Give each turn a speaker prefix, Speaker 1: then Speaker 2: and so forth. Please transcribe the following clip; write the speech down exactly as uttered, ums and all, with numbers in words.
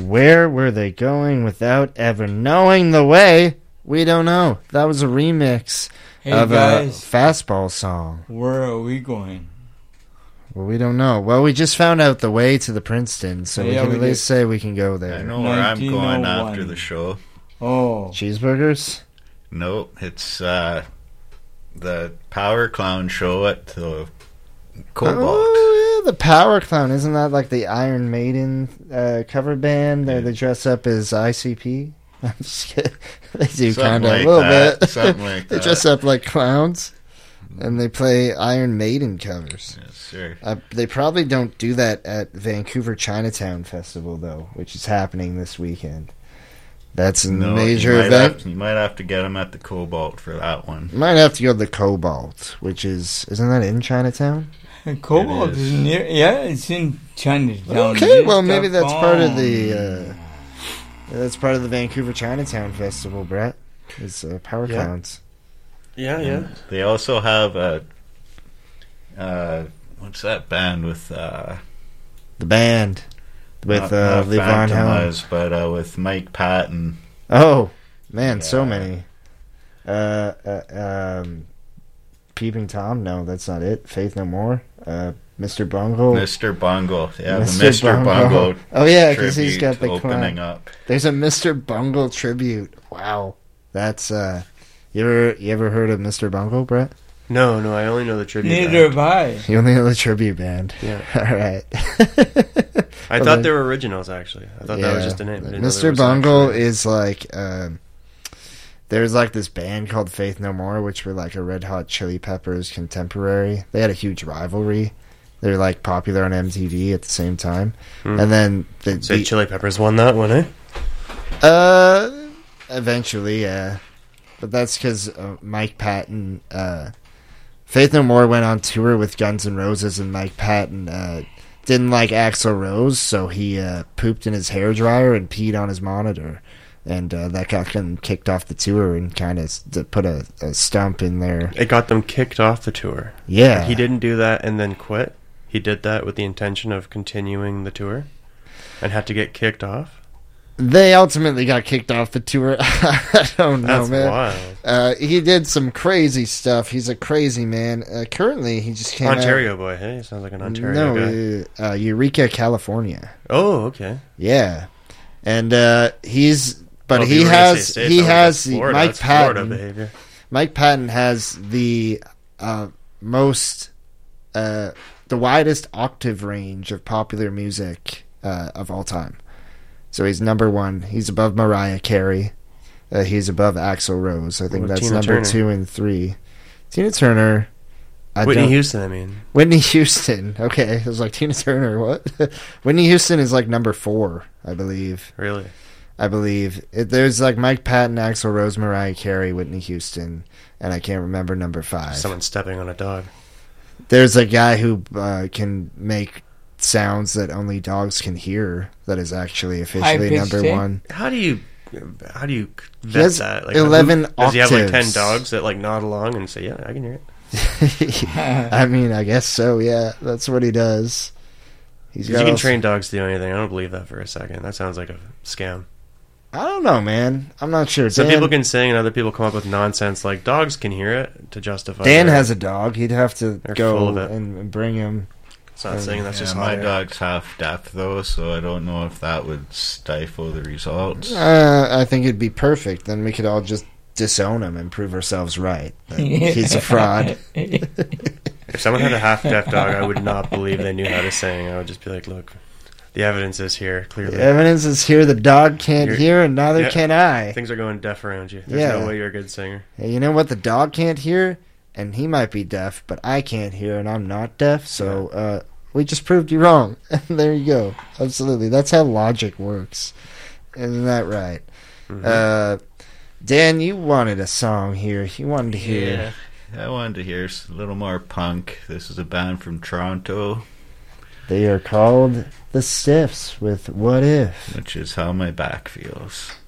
Speaker 1: Where were they going without ever knowing the way? We don't know. That was a remix
Speaker 2: Hey
Speaker 1: of
Speaker 2: guys,
Speaker 1: a fastball song.
Speaker 2: where are we going?
Speaker 1: Well, we don't know. Well, we just found out the way to the Princeton, so we
Speaker 2: Yeah,
Speaker 1: can
Speaker 2: we
Speaker 1: at least
Speaker 2: did.
Speaker 1: say we can go there.
Speaker 3: I know where I'm going
Speaker 2: nineteen oh one.
Speaker 3: after the show.
Speaker 2: Oh,
Speaker 1: Cheeseburgers?
Speaker 3: No, it's uh, the Power Clown show at the Cobalt.
Speaker 1: Oh, yeah, the Power Clown. Isn't that like the Iron Maiden uh, cover band? They, they dress up as I C P? I'm just kidding. They do
Speaker 3: Something
Speaker 1: kind of
Speaker 3: like
Speaker 1: a little
Speaker 3: that,
Speaker 1: bit.
Speaker 3: something like
Speaker 1: They
Speaker 3: that.
Speaker 1: dress up like clowns, and they play Iron Maiden covers.
Speaker 3: Yes, sir.
Speaker 1: Uh, they probably don't do that at Vancouver Chinatown Festival, though, which is happening this weekend. That's a
Speaker 3: No,
Speaker 1: major
Speaker 3: you might
Speaker 1: event.
Speaker 3: Have, you might have to get them at the Cobalt for that one.
Speaker 1: You might have to go to the Cobalt, which is... Isn't that in Chinatown?
Speaker 2: Cobalt
Speaker 3: It
Speaker 2: is
Speaker 3: is.
Speaker 2: near. Yeah, it's in Chinatown.
Speaker 1: Okay,
Speaker 2: Yes,
Speaker 1: well, maybe that's part of the...
Speaker 2: Gabon.
Speaker 1: Uh, that's part of the Vancouver Chinatown Festival, Brett. It's uh, Power
Speaker 4: Yeah.
Speaker 1: Clowns.
Speaker 4: Yeah, yeah.
Speaker 3: They also have a uh, what's that band with uh,
Speaker 1: The band with
Speaker 3: not,
Speaker 1: uh,
Speaker 3: not
Speaker 1: Levon Helm.
Speaker 3: Phantomize, but uh, with Mike Patton.
Speaker 1: Oh, man, so
Speaker 3: Yeah.
Speaker 1: many. Uh, uh, um, Peeping Tom? No, that's not it. Faith No More? Uh, Mister Bungle?
Speaker 3: Mister Bungle, yeah,
Speaker 1: Mister
Speaker 3: the Mister
Speaker 1: Bungle.
Speaker 3: Bungle.
Speaker 1: Oh, yeah, because he's
Speaker 3: tribute
Speaker 1: got the
Speaker 3: opening
Speaker 1: clown.
Speaker 3: up.
Speaker 1: There's a Mister Bungle tribute. Wow. That's, uh... You ever, you ever heard of Mister Bungle, Brett?
Speaker 4: No, no, I only know the tribute.
Speaker 2: Neither
Speaker 4: act.
Speaker 2: have I.
Speaker 1: You only know the tribute band.
Speaker 4: Yeah.
Speaker 1: Alright.
Speaker 4: I
Speaker 1: Well,
Speaker 4: thought
Speaker 1: then-
Speaker 4: they were originals, actually. I thought that was just a name. I didn't know
Speaker 1: Mister
Speaker 4: there was
Speaker 1: Bungle
Speaker 4: actually-
Speaker 1: is like... Um, there's like this band called Faith No More, which were like a Red Hot Chili Peppers contemporary. They had a huge rivalry. They were like popular on M T V at the same time.
Speaker 4: Hmm.
Speaker 1: And then... The,
Speaker 4: Say
Speaker 1: the-
Speaker 4: Chili Peppers won that one, eh?
Speaker 1: Uh, eventually, yeah. But that's because uh, Mike Patton, uh, Faith No More went on tour with Guns N' Roses, and Mike Patton uh, didn't like Axl Rose, so he uh, pooped in his hairdryer and peed on his monitor, and uh, that got him kicked off the tour and kind of st- put a, a stump in there.
Speaker 4: It got them kicked off the tour.
Speaker 1: Yeah,
Speaker 4: He didn't do that and then quit. He did that with the intention of continuing the tour and had to get kicked off.
Speaker 1: They ultimately got kicked off the tour. I don't know,
Speaker 4: That's
Speaker 1: man.
Speaker 4: wild.
Speaker 1: Uh, he did some crazy stuff. He's a crazy man. Uh, currently, he just came out.
Speaker 4: Ontario boy, hey? Sounds like an Ontario guy.
Speaker 1: No, uh, uh, Eureka, California.
Speaker 4: Oh, okay.
Speaker 1: Yeah, and uh, he's but
Speaker 4: Well, if
Speaker 1: he
Speaker 4: you were gonna say
Speaker 1: has
Speaker 4: states,
Speaker 1: he
Speaker 4: I would've
Speaker 1: has
Speaker 4: said
Speaker 1: the
Speaker 4: Florida.
Speaker 1: Mike
Speaker 4: That's Florida
Speaker 1: Patton.
Speaker 4: behavior.
Speaker 1: Mike Patton has the uh, most uh, the widest octave range of popular music uh, of all time. So he's number one. He's above Mariah Carey. Uh, he's above Axl Rose. I think
Speaker 4: What about
Speaker 1: that's
Speaker 4: Tina
Speaker 1: number
Speaker 4: Turner?
Speaker 1: two and three. Tina Turner. I
Speaker 4: Whitney
Speaker 1: don't-
Speaker 4: Houston, I mean.
Speaker 1: Whitney Houston. Okay, I was like Tina Turner. What? Whitney Houston is like number four, I believe.
Speaker 4: Really?
Speaker 1: I believe it, there's like Mike Patton, Axl Rose, Mariah Carey, Whitney Houston, and I can't remember number five.
Speaker 4: Someone stepping on a dog.
Speaker 1: There's a guy who uh, can make sounds that only dogs can hear. That is actually officially
Speaker 2: High-pitched,
Speaker 1: number
Speaker 2: eh?
Speaker 1: one.
Speaker 4: How do you... How do you
Speaker 1: He
Speaker 4: vet
Speaker 1: has
Speaker 4: that? Like,
Speaker 1: eleven
Speaker 4: who- Does he have like ten
Speaker 1: octaves.
Speaker 4: dogs that like nod along and say, "Yeah, I can hear it"?
Speaker 1: I mean, I guess so. Yeah, that's what he does. He's
Speaker 4: 'Cause you
Speaker 1: got
Speaker 4: can
Speaker 1: all-
Speaker 4: train dogs to do anything. I don't believe that for a second. That sounds like a scam.
Speaker 1: I don't know, man. I'm not sure.
Speaker 4: Some
Speaker 1: Dan,
Speaker 4: people can sing, and other people come up with nonsense like dogs can hear it to justify.
Speaker 1: Dan
Speaker 4: their-
Speaker 1: has a dog. He'd have to
Speaker 4: They're full
Speaker 1: go
Speaker 4: of it.
Speaker 1: and, and bring him.
Speaker 4: It's not singing. That's
Speaker 3: Yeah,
Speaker 4: just
Speaker 3: my
Speaker 4: hot air.
Speaker 3: dog's half deaf though, so I don't know if that would stifle the results.
Speaker 1: Uh, I think it'd be perfect. Then we could all just disown him and prove ourselves right. That he's a fraud.
Speaker 4: If someone had a half deaf dog, I would not believe they knew how to sing. I would just be like, "Look, the evidence is here. Clearly,
Speaker 1: The evidence is here. The dog can't
Speaker 4: You're-
Speaker 1: hear, and neither
Speaker 4: yeah.
Speaker 1: can I.
Speaker 4: things are going deaf around you. There's
Speaker 1: Yeah.
Speaker 4: no way you're a good singer."
Speaker 1: Hey, you know what? The dog can't hear, and he might be deaf, but I can't hear, and I'm not deaf. So uh, we just proved you wrong. And there you go. Absolutely, that's how logic works. Isn't that right?
Speaker 4: Mhm.
Speaker 1: Uh, Dan, you wanted a song here. You wanted to hear.
Speaker 3: Yeah, I wanted to hear s- a little more punk. This is a band from Toronto,
Speaker 1: They are called the Stiffs with "What If."
Speaker 3: which is how my back feels.